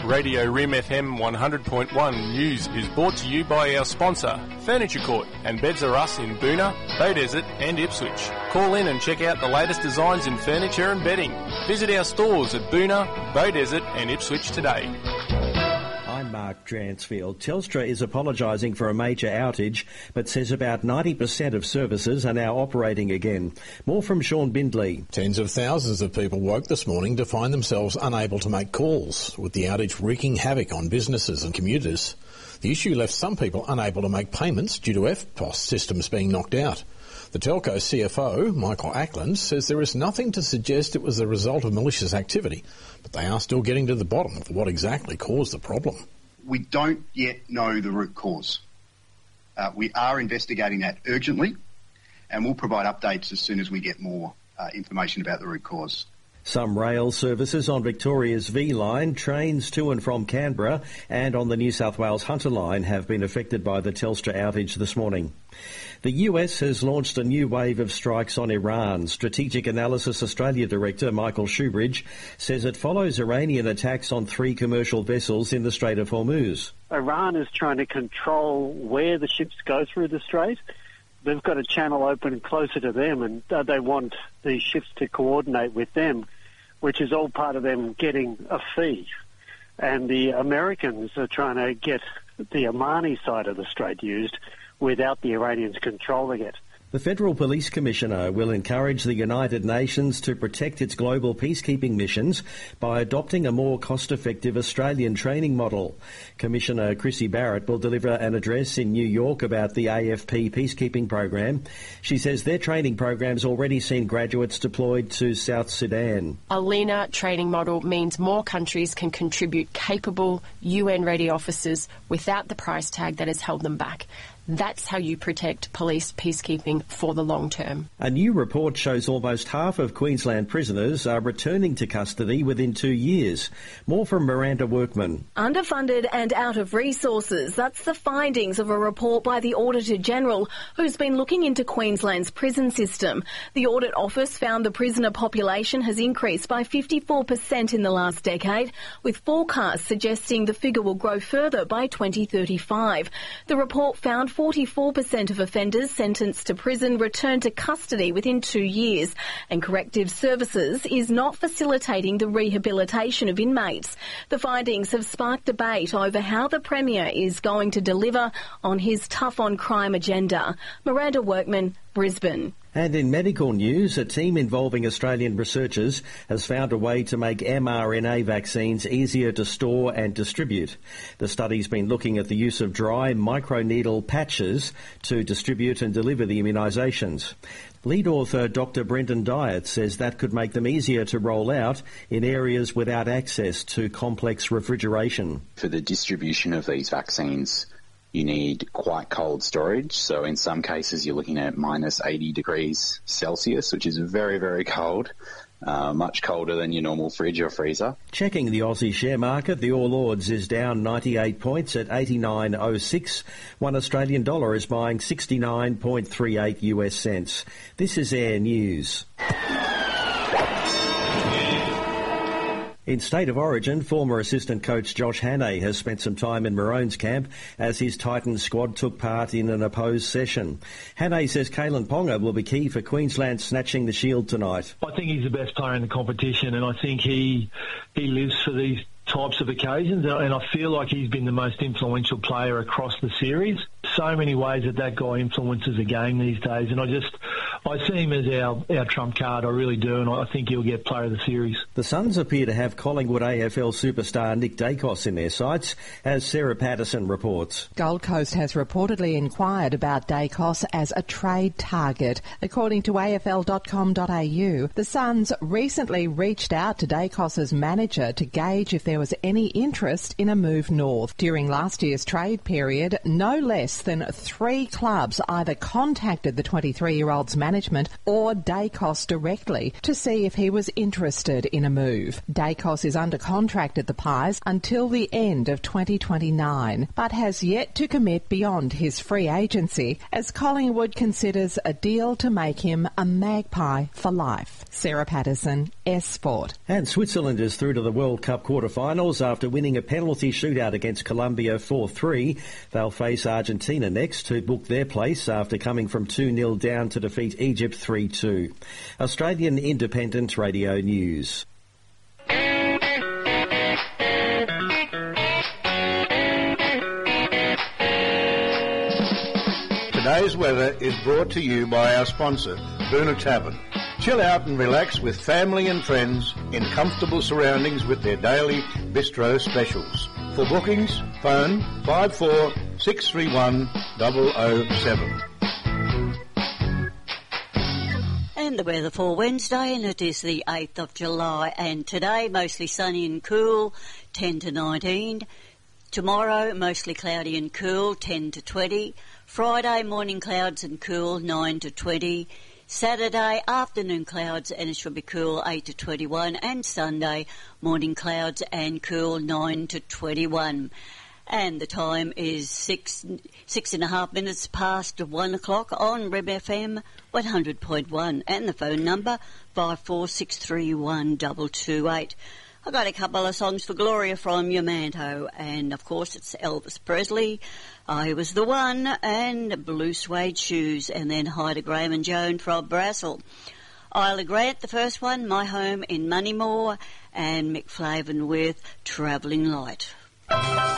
Radio Rim FM 100.1 News is brought to you by our sponsor, Furniture Court, and Beds Are Us in Boonah, Beaudesert and Ipswich. Call in and check out the latest designs in furniture and bedding. Visit our stores at Boonah, Beaudesert and Ipswich today. I'm Mark Dransfield. Telstra is apologising for a major outage, but says about 90% of services are now operating again. More from Sean Bindley. Tens of thousands of people woke this morning to find themselves unable to make calls, with the outage wreaking havoc on businesses and commuters. The issue left some people unable to make payments due to EFTPOS systems being knocked out. The telco CFO, Michael Ackland, says there is nothing to suggest it was the result of malicious activity, but they are still getting to the bottom of what exactly caused the problem. We don't yet know the root cause. We are investigating that urgently, and we'll provide updates as soon as we get more information about the root cause. Some rail services on Victoria's V line, trains to and from Canberra and on the New South Wales Hunter line have been affected by the Telstra outage this morning. The US has launched a new wave of strikes on Iran. Strategic Analysis Australia Director Michael Shoebridge says it follows Iranian attacks on 3 commercial vessels in the Strait of Hormuz. Iran is trying to control where the ships go through the strait. They've got a channel open closer to them, and they want these ships to coordinate with them, which is all part of them getting a fee. And the Americans are trying to get the Omani side of the strait used without the Iranians controlling it. The Federal Police Commissioner will encourage the United Nations to protect its global peacekeeping missions by adopting a more cost-effective Australian training model. Commissioner Chrissy Barrett will deliver an address in New York about the AFP peacekeeping program. She says their training program's already seen graduates deployed to South Sudan. A leaner training model means more countries can contribute capable UN-ready officers without the price tag that has held them back. That's how you protect police peacekeeping for the long term. A new report shows almost half of Queensland prisoners are returning to custody within 2 years. More from Miranda Workman. Underfunded and out of resources. That's the findings of a report by the Auditor-General, who's been looking into Queensland's prison system. The Audit Office found the prisoner population has increased by 54% in the last decade, with forecasts suggesting the figure will grow further by 2035. The report found 44% of offenders sentenced to prison return to custody within 2 years, and Corrective Services is not facilitating the rehabilitation of inmates. The findings have sparked debate over how the Premier is going to deliver on his tough-on-crime agenda. Miranda Workman, Brisbane. And in medical news, a team involving Australian researchers has found a way to make mRNA vaccines easier to store and distribute. The study's been looking at the use of dry microneedle patches to distribute and deliver the immunisations. Lead author Dr. Brendan Diet says that could make them easier to roll out in areas without access to complex refrigeration. For the distribution of these vaccines, you need quite cold storage. So in some cases, you're looking at minus 80 degrees Celsius, which is very, very cold, much colder than your normal fridge or freezer. Checking the Aussie share market, the All Ords is down 98 points at 89.06. One Australian dollar is buying 69.38 US cents. This is Air News. In State of Origin, former assistant coach Josh Hannay has spent some time in Maroons camp as his Titans squad took part in an opposed session. Hannay says Kalen Ponga will be key for Queensland snatching the shield tonight. I think he's the best player in the competition, and I think he lives for these types of occasions, and I feel like he's been the most influential player across the series. So many ways that guy influences a game these days, and I see him as our trump card. I really do, and I think he'll get player of the series. The Suns appear to have Collingwood AFL superstar Nick Dacos in their sights, as Sarah Patterson reports. Gold Coast has reportedly inquired about Dacos as a trade target. According to AFL.com.au, the Suns recently reached out to Dacos's manager to gauge if there was any interest in a move north. During last year's trade period, no less than 3 clubs either contacted the 23-year-old's manager Management or Dacos directly to see if he was interested in a move. Dacos is under contract at the Pies until the end of 2029, but has yet to commit beyond his free agency as Collingwood considers a deal to make him a Magpie for life. Sarah Patterson, S Sport. And Switzerland is through to the World Cup quarter-finals after winning a penalty shootout against Colombia 4-3. They'll face Argentina next to book their place after coming from 2-0 down to defeat Egypt 3-2. Australian Independent Radio News. Today's weather is brought to you by our sponsor, Boona Tavern. Chill out and relax with family and friends in comfortable surroundings with their daily bistro specials. For bookings, phone 54 631 007. And the weather for Wednesday, and it is the 8th of July, and today mostly sunny and cool, 10 to 19. Tomorrow mostly cloudy and cool, 10 to 20. Friday morning clouds and cool, 9 to 20. Saturday afternoon clouds and it should be cool, 8 to 21. And Sunday morning clouds and cool, 9 to 21. And the time is 6.5 minutes past 1 o'clock on Reb FM 100.1, and the phone number 54631 I've got a couple of songs for Gloria from Yamanto, and of course it's Elvis Presley, I Was the One, and Blue Suede Shoes, and then Hyder Graham and Joan from Brassel. Isla Grant, the first one, My Home in Moneymore, and Mick Flavin with Travelling Light.